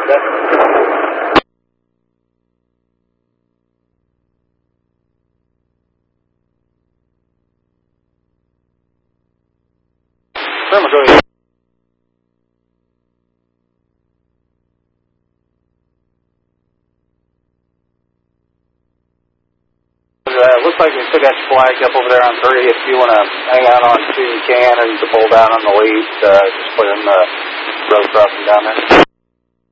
Go ahead. Looks like we still got your flag up over there on 3. If you want to hang out on 2, you can, or you can pull down on the lead, just put in the road crossing down there.